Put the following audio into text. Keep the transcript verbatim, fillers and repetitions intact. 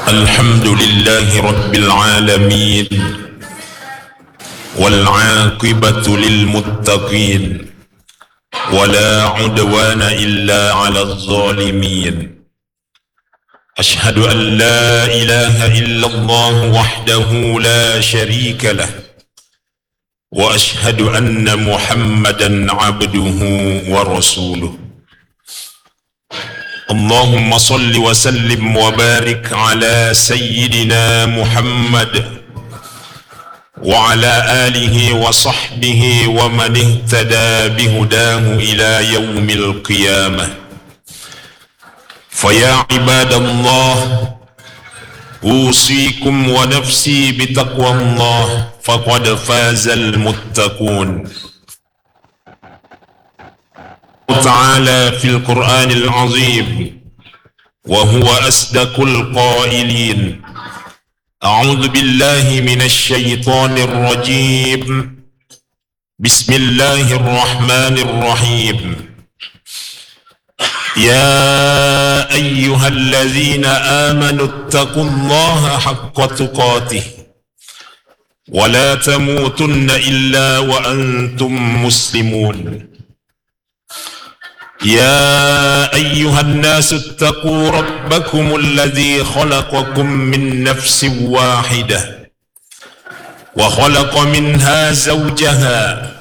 الحمد لله رب العالمين، والعاقبة للمتقين، ولا عدوان إلا على الظالمين. أشهد أن لا إله إلا الله وحده لا شريك له، وأشهد أن محمدا عبده ورسوله. اللهم صل وسلم وبارك على سيدنا محمد وعلى آله وصحبه ومن اهتدى بهداه إلى يوم القيامة. فيا عباد الله، أوصيكم ونفسي بتقوى الله، فقد فاز المتقون. تعالى في القرآن العظيم وهو أصدق القائلين: أعوذ بالله من الشيطان الرجيم، بسم الله الرحمن الرحيم. يا أيها الذين آمنوا اتقوا الله حق تقاته ولا تموتن إلا وأنتم مسلمون. يا أيها الناس اتقوا ربكم الذي خلقكم من نفس واحدة وخلق منها زوجها